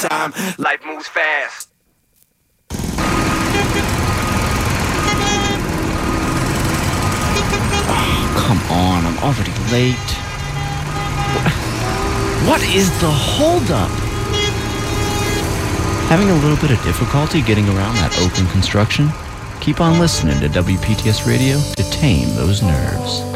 time. Life moves fast. Come on, I'm already late. What is the holdup? Having a little bit of difficulty getting around that open construction? Keep on listening to WPTS Radio to tame those nerves.